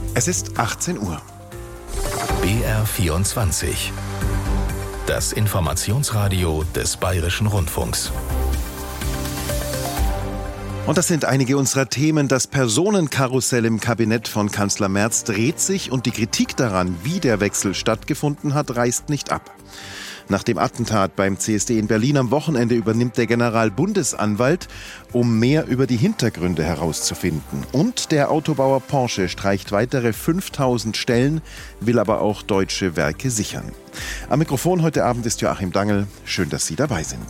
Es ist 18 Uhr. BR24. Das Informationsradio des Bayerischen Rundfunks. Und das sind einige unserer Themen. Das Personenkarussell im Kabinett von Kanzler Merz dreht sich und die Kritik daran, wie der Wechsel stattgefunden hat, reißt nicht ab. Nach dem Attentat beim CSD in Berlin am Wochenende übernimmt der Generalbundesanwalt, um mehr über die Hintergründe herauszufinden. Und der Autobauer Porsche streicht weitere 5000 Stellen, will aber auch deutsche Werke sichern. Am Mikrofon heute Abend ist Joachim Dangl. Schön, dass Sie dabei sind.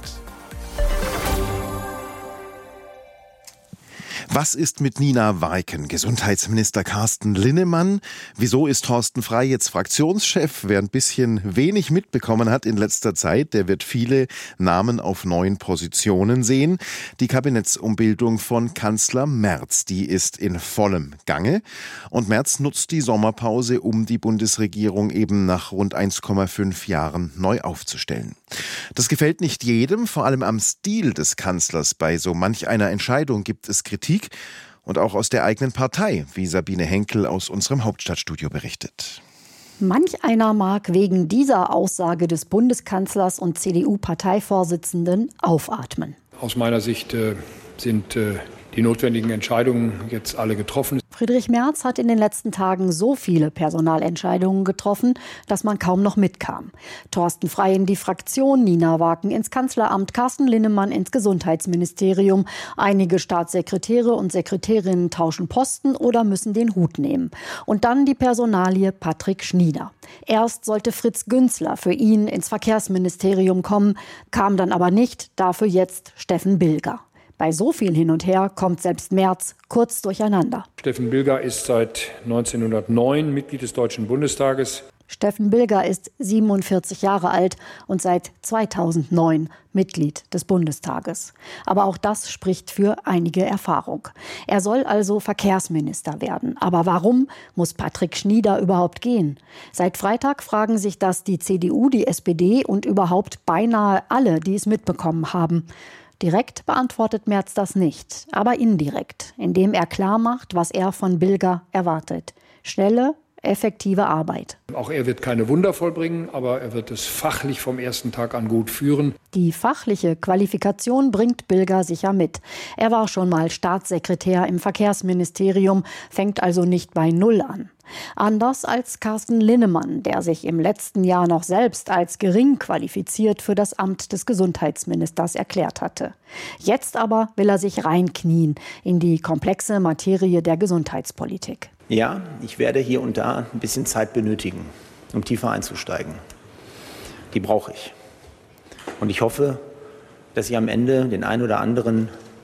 Was ist mit Nina Weiken? Gesundheitsminister Carsten Linnemann? Wieso ist Thorsten Frey jetzt Fraktionschef? Wer ein bisschen wenig mitbekommen hat in letzter Zeit, der wird viele Namen auf neuen Positionen sehen. Die Kabinettsumbildung von Kanzler Merz, die ist in vollem Gange. Und Merz nutzt die Sommerpause, um die Bundesregierung eben nach rund 1,5 Jahren neu aufzustellen. Das gefällt nicht jedem, vor allem am Stil des Kanzlers. Bei so manch einer Entscheidung gibt es Kritik. Und auch aus der eigenen Partei, wie Sabine Henkel aus unserem Hauptstadtstudio berichtet. Manch einer mag wegen dieser Aussage des Bundeskanzlers und CDU-Parteivorsitzenden aufatmen. Aus meiner Sicht sind die notwendigen Entscheidungen jetzt alle getroffen. Friedrich Merz hat in den letzten Tagen so viele Personalentscheidungen getroffen, dass man kaum noch mitkam. Thorsten Frey in die Fraktion, Nina Weiken ins Kanzleramt, Carsten Linnemann ins Gesundheitsministerium. Einige Staatssekretäre und Sekretärinnen tauschen Posten oder müssen den Hut nehmen. Und dann die Personalie Patrick Schnieder. Erst sollte Fritz Günzler für ihn ins Verkehrsministerium kommen, kam dann aber nicht, dafür jetzt Steffen Bilger. Bei so viel hin und her kommt selbst Merz kurz durcheinander. Steffen Bilger ist seit 1909 Mitglied des Deutschen Bundestages. Steffen Bilger ist 47 Jahre alt und seit 2009 Mitglied des Bundestages. Aber auch das spricht für einige Erfahrung. Er soll also Verkehrsminister werden. Aber warum muss Patrick Schnieder überhaupt gehen? Seit Freitag fragen sich das die CDU, die SPD und überhaupt beinahe alle, die es mitbekommen haben. Direkt beantwortet Merz das nicht, aber indirekt, indem er klar macht, was er von Bilger erwartet. Schnelle, effektive Arbeit. Auch er wird keine Wunder vollbringen, aber er wird es fachlich vom ersten Tag an gut führen. Die fachliche Qualifikation bringt Bilger sicher mit. Er war schon mal Staatssekretär im Verkehrsministerium, fängt also nicht bei Null an. Anders als Carsten Linnemann, der sich im letzten Jahr noch selbst als gering qualifiziert für das Amt des Gesundheitsministers erklärt hatte. Jetzt aber will er sich reinknien in die komplexe Materie der Gesundheitspolitik. Ja, ich werde hier und da ein bisschen Zeit benötigen, um tiefer einzusteigen. Die brauche ich. Und ich hoffe, dass ich am Ende den einen oder anderen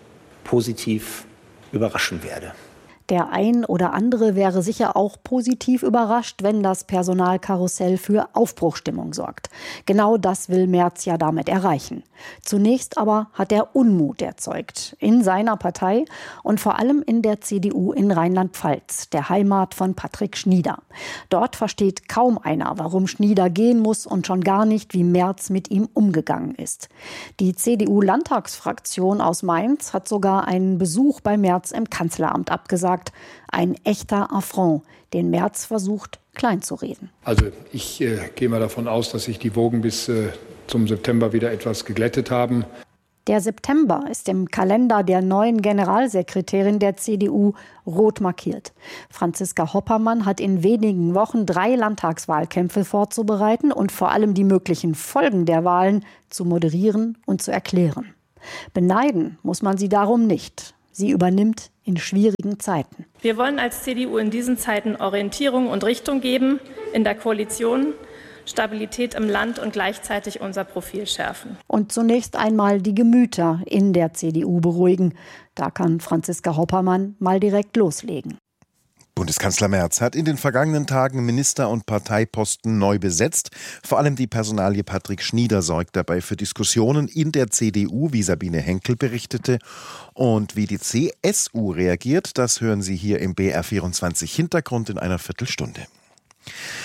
positiv überraschen werde. Der ein oder andere wäre sicher auch positiv überrascht, wenn das Personalkarussell für Aufbruchstimmung sorgt. Genau das will Merz ja damit erreichen. Zunächst aber hat er Unmut erzeugt in seiner Partei und vor allem in der CDU in Rheinland-Pfalz, der Heimat von Patrick Schnieder. Dort versteht kaum einer, warum Schnieder gehen muss und schon gar nicht, wie Merz mit ihm umgegangen ist. Die CDU-Landtagsfraktion aus Mainz hat sogar einen Besuch bei Merz im Kanzleramt abgesagt. Ein echter Affront, den Merz versucht, kleinzureden. Also ich gehe mal davon aus, dass sich die Wogen bis zum September wieder etwas geglättet haben. Der September ist im Kalender der neuen Generalsekretärin der CDU rot markiert. Franziska Hoppermann hat in wenigen Wochen 3 Landtagswahlkämpfe vorzubereiten und vor allem die möglichen Folgen der Wahlen zu moderieren und zu erklären. Beneiden muss man sie darum nicht. Sie übernimmt in schwierigen Zeiten. Wir wollen als CDU in diesen Zeiten Orientierung und Richtung geben, in der Koalition, Stabilität im Land und gleichzeitig unser Profil schärfen. Und zunächst einmal die Gemüter in der CDU beruhigen. Da kann Franziska Hoppermann mal direkt loslegen. Bundeskanzler Merz hat in den vergangenen Tagen Minister- und Parteiposten neu besetzt. Vor allem die Personalie Patrick Schnieder sorgt dabei für Diskussionen in der CDU, wie Sabine Henkel berichtete. Und wie die CSU reagiert, das hören Sie hier im BR24 Hintergrund in einer Viertelstunde.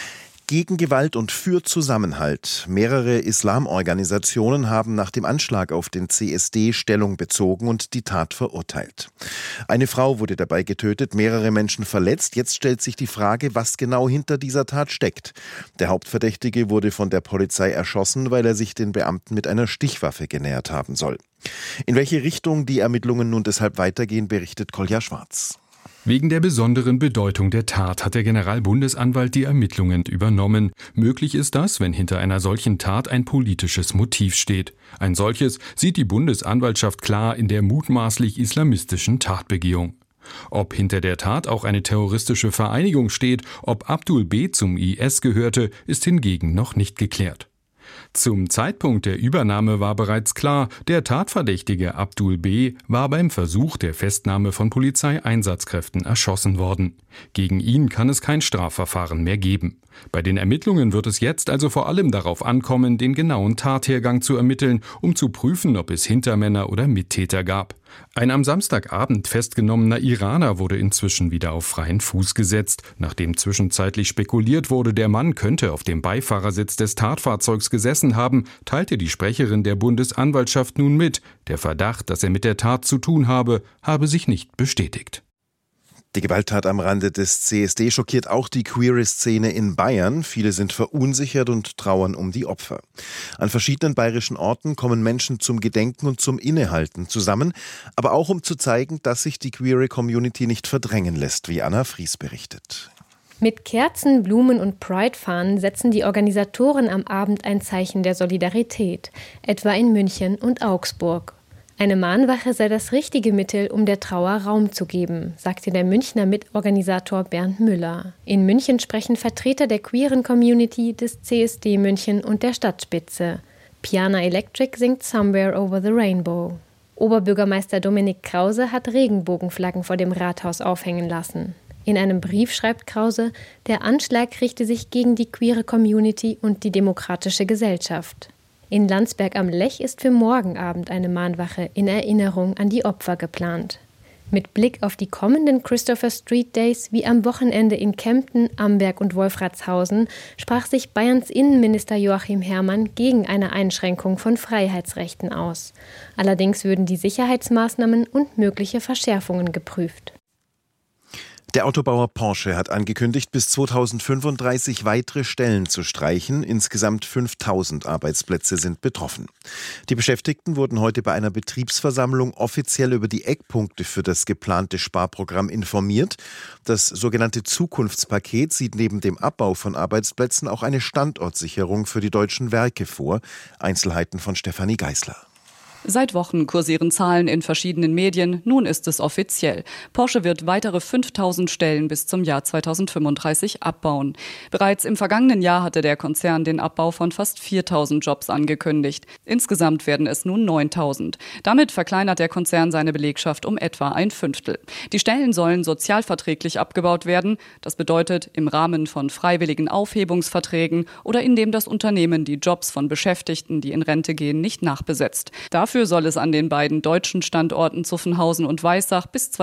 Gegen Gewalt und für Zusammenhalt. Mehrere Islamorganisationen haben nach dem Anschlag auf den CSD Stellung bezogen und die Tat verurteilt. Eine Frau wurde dabei getötet, mehrere Menschen verletzt. Jetzt stellt sich die Frage, was genau hinter dieser Tat steckt. Der Hauptverdächtige wurde von der Polizei erschossen, weil er sich den Beamten mit einer Stichwaffe genähert haben soll. In welche Richtung die Ermittlungen nun deshalb weitergehen, berichtet Kolja Schwarz. Wegen der besonderen Bedeutung der Tat hat der Generalbundesanwalt die Ermittlungen übernommen. Möglich ist das, wenn hinter einer solchen Tat ein politisches Motiv steht. Ein solches sieht die Bundesanwaltschaft klar in der mutmaßlich islamistischen Tatbegehung. Ob hinter der Tat auch eine terroristische Vereinigung steht, ob Abdul B. zum IS gehörte, ist hingegen noch nicht geklärt. Zum Zeitpunkt der Übernahme war bereits klar, der Tatverdächtige Abdul B. war beim Versuch der Festnahme von Polizeieinsatzkräften erschossen worden. Gegen ihn kann es kein Strafverfahren mehr geben. Bei den Ermittlungen wird es jetzt also vor allem darauf ankommen, den genauen Tathergang zu ermitteln, um zu prüfen, ob es Hintermänner oder Mittäter gab. Ein am Samstagabend festgenommener Iraner wurde inzwischen wieder auf freien Fuß gesetzt. Nachdem zwischenzeitlich spekuliert wurde, der Mann könnte auf dem Beifahrersitz des Tatfahrzeugs gesessen haben, teilte die Sprecherin der Bundesanwaltschaft nun mit, der Verdacht, dass er mit der Tat zu tun habe sich nicht bestätigt. Die Gewalttat am Rande des CSD schockiert auch die queere Szene in Bayern. Viele sind verunsichert und trauern um die Opfer. An verschiedenen bayerischen Orten kommen Menschen zum Gedenken und zum Innehalten zusammen, aber auch um zu zeigen, dass sich die queere Community nicht verdrängen lässt, wie Anna Fries berichtet. Mit Kerzen, Blumen und Pride-Fahnen setzen die Organisatoren am Abend ein Zeichen der Solidarität, etwa in München und Augsburg. Eine Mahnwache sei das richtige Mittel, um der Trauer Raum zu geben, sagte der Münchner Mitorganisator Bernd Müller. In München sprechen Vertreter der queeren Community des CSD München und der Stadtspitze. Piana Electric singt Somewhere Over the Rainbow. Oberbürgermeister Dominik Krause hat Regenbogenflaggen vor dem Rathaus aufhängen lassen. In einem Brief schreibt Krause, der Anschlag richte sich gegen die queere Community und die demokratische Gesellschaft. In Landsberg am Lech ist für morgen Abend eine Mahnwache in Erinnerung an die Opfer geplant. Mit Blick auf die kommenden Christopher Street Days wie am Wochenende in Kempten, Amberg und Wolfratshausen sprach sich Bayerns Innenminister Joachim Herrmann gegen eine Einschränkung von Freiheitsrechten aus. Allerdings würden die Sicherheitsmaßnahmen und mögliche Verschärfungen geprüft. Der Autobauer Porsche hat angekündigt, bis 2035 weitere Stellen zu streichen. Insgesamt 5.000 Arbeitsplätze sind betroffen. Die Beschäftigten wurden heute bei einer Betriebsversammlung offiziell über die Eckpunkte für das geplante Sparprogramm informiert. Das sogenannte Zukunftspaket sieht neben dem Abbau von Arbeitsplätzen auch eine Standortsicherung für die deutschen Werke vor. Einzelheiten von Stefanie Geisler. Seit Wochen kursieren Zahlen in verschiedenen Medien. Nun ist es offiziell. Porsche wird weitere 5.000 Stellen bis zum Jahr 2035 abbauen. Bereits im vergangenen Jahr hatte der Konzern den Abbau von fast 4.000 Jobs angekündigt. Insgesamt werden es nun 9.000. Damit verkleinert der Konzern seine Belegschaft um etwa ein Fünftel. Die Stellen sollen sozialverträglich abgebaut werden. Das bedeutet im Rahmen von freiwilligen Aufhebungsverträgen oder indem das Unternehmen die Jobs von Beschäftigten, die in Rente gehen, nicht nachbesetzt. Dafür soll es an den beiden deutschen Standorten Zuffenhausen und Weissach bis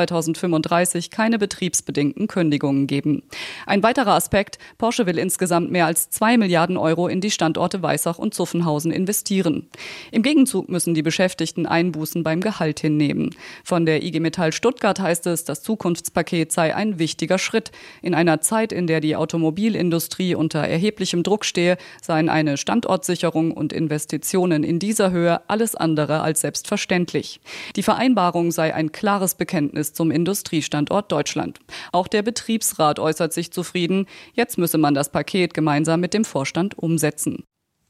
2035 keine betriebsbedingten Kündigungen geben. Ein weiterer Aspekt: Porsche will insgesamt mehr als 2 Milliarden Euro in die Standorte Weissach und Zuffenhausen investieren. Im Gegenzug müssen die Beschäftigten Einbußen beim Gehalt hinnehmen. Von der IG Metall Stuttgart heißt es, das Zukunftspaket sei ein wichtiger Schritt. In einer Zeit, in der die Automobilindustrie unter erheblichem Druck stehe, seien eine Standortsicherung und Investitionen in dieser Höhe alles andere als selbstverständlich. Die Vereinbarung sei ein klares Bekenntnis zum Industriestandort Deutschland. Auch der Betriebsrat äußert sich zufrieden. Jetzt müsse man das Paket gemeinsam mit dem Vorstand umsetzen.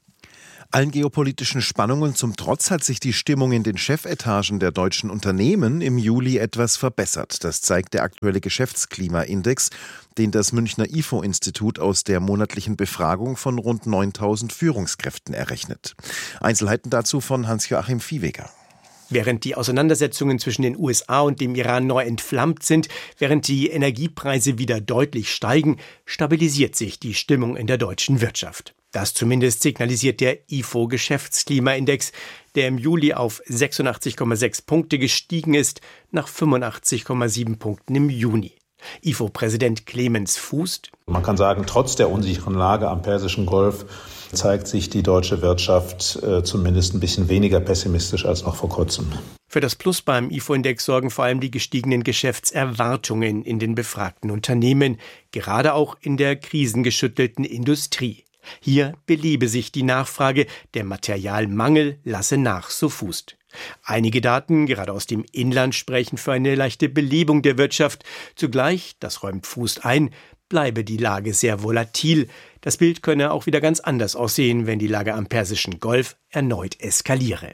Allen geopolitischen Spannungen zum Trotz hat sich die Stimmung in den Chefetagen der deutschen Unternehmen im Juli etwas verbessert. Das zeigt der aktuelle Geschäftsklimaindex, den das Münchner IFO-Institut aus der monatlichen Befragung von rund 9.000 Führungskräften errechnet. Einzelheiten dazu von Hans-Joachim Viehweger. Während die Auseinandersetzungen zwischen den USA und dem Iran neu entflammt sind, während die Energiepreise wieder deutlich steigen, stabilisiert sich die Stimmung in der deutschen Wirtschaft. Das zumindest signalisiert der IFO-Geschäftsklimaindex, der im Juli auf 86,6 Punkte gestiegen ist, nach 85,7 Punkten im Juni. IFO-Präsident Clemens Fußt: Man kann sagen, trotz der unsicheren Lage am Persischen Golf zeigt sich die deutsche Wirtschaft zumindest ein bisschen weniger pessimistisch als noch vor kurzem. Für das Plus beim IFO-Index sorgen vor allem die gestiegenen Geschäftserwartungen in den befragten Unternehmen, gerade auch in der krisengeschüttelten Industrie. Hier belebe sich die Nachfrage, der Materialmangel lasse nach, so Fußt. Einige Daten, gerade aus dem Inland, sprechen für eine leichte Belebung der Wirtschaft. Zugleich, das räumt Fußt ein, bleibe die Lage sehr volatil. Das Bild könne auch wieder ganz anders aussehen, wenn die Lage am Persischen Golf erneut eskaliere.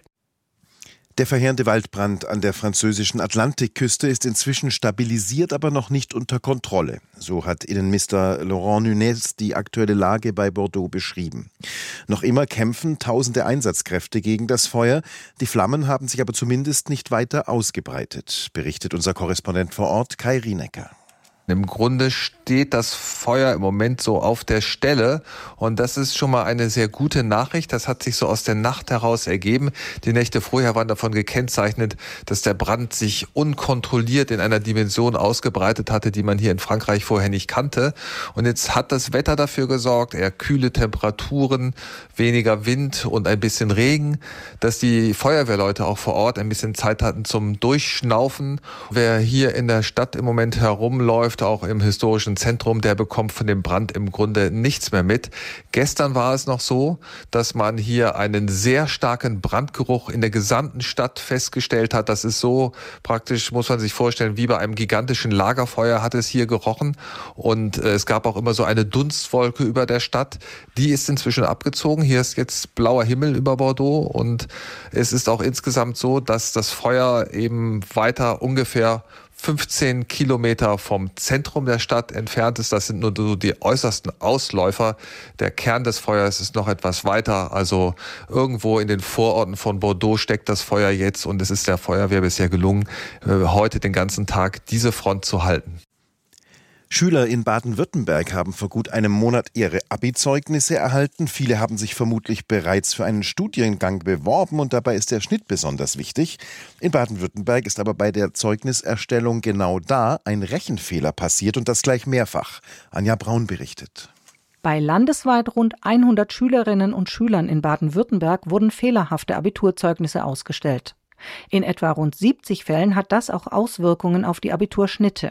Der verheerende Waldbrand an der französischen Atlantikküste ist inzwischen stabilisiert, aber noch nicht unter Kontrolle. So hat Innenminister Laurent Nunez die aktuelle Lage bei Bordeaux beschrieben. Noch immer kämpfen tausende Einsatzkräfte gegen das Feuer. Die Flammen haben sich aber zumindest nicht weiter ausgebreitet, berichtet unser Korrespondent vor Ort Kai Rienecker. Im Grunde steht das Feuer im Moment so auf der Stelle und das ist schon mal eine sehr gute Nachricht. Das hat sich so aus der Nacht heraus ergeben. Die Nächte vorher waren davon gekennzeichnet, dass der Brand sich unkontrolliert in einer Dimension ausgebreitet hatte, die man hier in Frankreich vorher nicht kannte. Und jetzt hat das Wetter dafür gesorgt, eher kühle Temperaturen, weniger Wind und ein bisschen Regen, dass die Feuerwehrleute auch vor Ort ein bisschen Zeit hatten zum Durchschnaufen. Wer hier in der Stadt im Moment herumläuft, auch im historischen Zentrum, der bekommt von dem Brand im Grunde nichts mehr mit. Gestern war es noch so, dass man hier einen sehr starken Brandgeruch in der gesamten Stadt festgestellt hat. Das ist so praktisch, muss man sich vorstellen, wie bei einem gigantischen Lagerfeuer hat es hier gerochen. Und es gab auch immer so eine Dunstwolke über der Stadt. Die ist inzwischen abgezogen. Hier ist jetzt blauer Himmel über Bordeaux. Und es ist auch insgesamt so, dass das Feuer eben weiter ungefähr 15 Kilometer vom Zentrum der Stadt entfernt ist. Das sind nur so die äußersten Ausläufer. Der Kern des Feuers ist noch etwas weiter. Also irgendwo in den Vororten von Bordeaux steckt das Feuer jetzt und es ist der Feuerwehr bisher gelungen, heute den ganzen Tag diese Front zu halten. Schüler in Baden-Württemberg haben vor gut einem Monat ihre Abi-Zeugnisse erhalten. Viele haben sich vermutlich bereits für einen Studiengang beworben und dabei ist der Schnitt besonders wichtig. In Baden-Württemberg ist aber bei der Zeugniserstellung genau da ein Rechenfehler passiert und das gleich mehrfach. Anja Braun berichtet. Bei landesweit rund 100 Schülerinnen und Schülern in Baden-Württemberg wurden fehlerhafte Abiturzeugnisse ausgestellt. In etwa rund 70 Fällen hat das auch Auswirkungen auf die Abiturschnitte.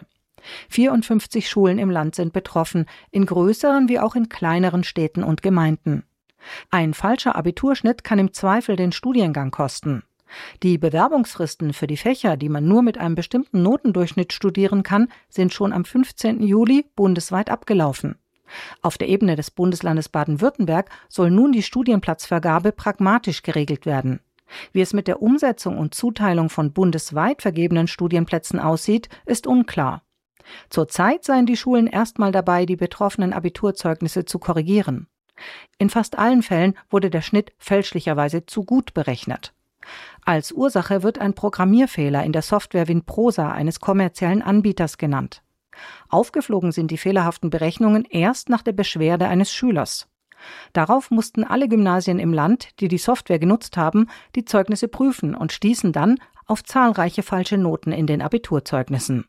54 Schulen im Land sind betroffen, in größeren wie auch in kleineren Städten und Gemeinden. Ein falscher Abiturschnitt kann im Zweifel den Studiengang kosten. Die Bewerbungsfristen für die Fächer, die man nur mit einem bestimmten Notendurchschnitt studieren kann, sind schon am 15. Juli bundesweit abgelaufen. Auf der Ebene des Bundeslandes Baden-Württemberg soll nun die Studienplatzvergabe pragmatisch geregelt werden. Wie es mit der Umsetzung und Zuteilung von bundesweit vergebenen Studienplätzen aussieht, ist unklar. Zurzeit seien die Schulen erstmal dabei, die betroffenen Abiturzeugnisse zu korrigieren. In fast allen Fällen wurde der Schnitt fälschlicherweise zu gut berechnet. Als Ursache wird ein Programmierfehler in der Software WinProsa eines kommerziellen Anbieters genannt. Aufgeflogen sind die fehlerhaften Berechnungen erst nach der Beschwerde eines Schülers. Darauf mussten alle Gymnasien im Land, die die Software genutzt haben, die Zeugnisse prüfen und stießen dann auf zahlreiche falsche Noten in den Abiturzeugnissen.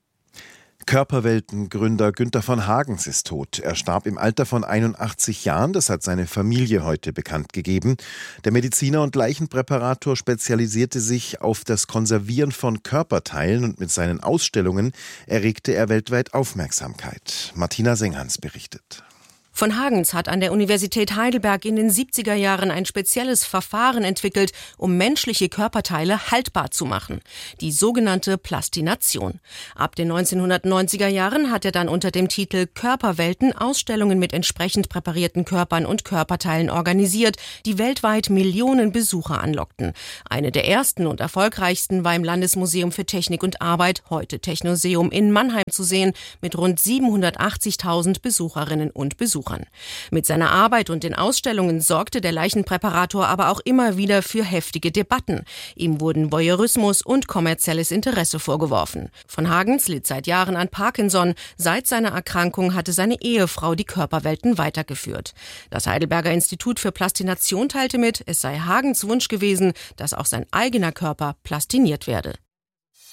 Körperwelten-Gründer Günther von Hagens ist tot. Er starb im Alter von 81 Jahren, das hat seine Familie heute bekannt gegeben. Der Mediziner und Leichenpräparator spezialisierte sich auf das Konservieren von Körperteilen und mit seinen Ausstellungen erregte er weltweit Aufmerksamkeit. Martina Senghans berichtet. Von Hagens hat an der Universität Heidelberg in den 70er Jahren ein spezielles Verfahren entwickelt, um menschliche Körperteile haltbar zu machen. Die sogenannte Plastination. Ab den 1990er Jahren hat er dann unter dem Titel Körperwelten Ausstellungen mit entsprechend präparierten Körpern und Körperteilen organisiert, die weltweit Millionen Besucher anlockten. Eine der ersten und erfolgreichsten war im Landesmuseum für Technik und Arbeit, heute Technoseum in Mannheim zu sehen, mit rund 780.000 Besucherinnen und Besuchern. Mit seiner Arbeit und den Ausstellungen sorgte der Leichenpräparator aber auch immer wieder für heftige Debatten. Ihm wurden Voyeurismus und kommerzielles Interesse vorgeworfen. Von Hagens litt seit Jahren an Parkinson. Seit seiner Erkrankung hatte seine Ehefrau die Körperwelten weitergeführt. Das Heidelberger Institut für Plastination teilte mit, es sei Hagens Wunsch gewesen, dass auch sein eigener Körper plastiniert werde.